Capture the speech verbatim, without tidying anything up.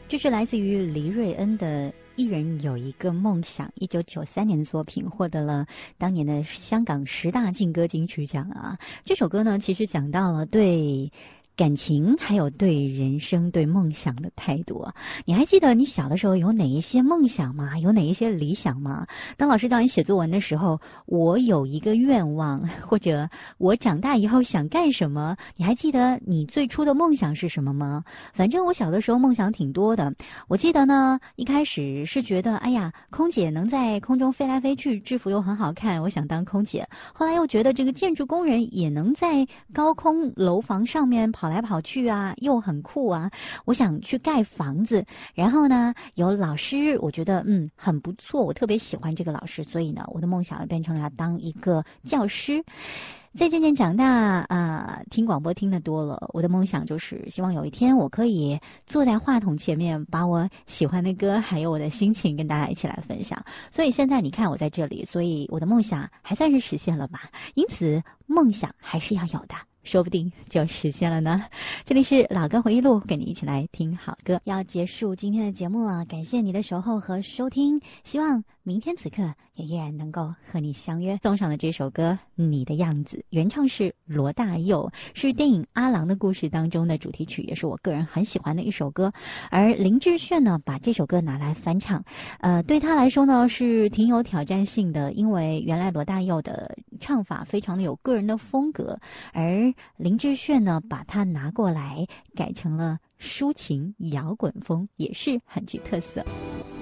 这是来自于黎瑞恩的《一人有一个梦想》，一九九三年的作品，获得了当年的香港十大劲歌金曲奖啊。这首歌呢，其实讲到了对感情还有对人生对梦想的态度。你还记得你小的时候有哪一些梦想吗？有哪一些理想吗？当老师叫你写作文的时候，我有一个愿望，或者我长大以后想干什么，你还记得你最初的梦想是什么吗？反正我小的时候梦想挺多的。我记得呢，一开始是觉得哎呀，空姐能在空中飞来飞去，制服又很好看，我想当空姐。后来又觉得这个建筑工人也能在高空楼房上面跑来跑去啊，又很酷啊，我想去盖房子。然后呢，有老师，我觉得嗯很不错，我特别喜欢这个老师，所以呢，我的梦想变成了当一个教师。再渐渐长大啊、呃，听广播听得多了，我的梦想就是希望有一天我可以坐在话筒前面，把我喜欢的歌还有我的心情跟大家一起来分享。所以现在你看我在这里，所以我的梦想还算是实现了吧。因此梦想还是要有的，说不定就实现了呢。这里是老歌回忆录，跟你一起来听好歌。要结束今天的节目了，感谢你的守候和收听，希望明天此刻也依然能够和你相约。送上的这首歌《你的样子》，原唱是罗大佑，是电影《阿郎的故事》当中的主题曲，也是我个人很喜欢的一首歌。而林志炫呢，把这首歌拿来翻唱，呃，对他来说呢是挺有挑战性的，因为原来罗大佑的唱法非常的有个人的风格，而林志炫呢把它拿过来改成了抒情摇滚风，也是很具特色。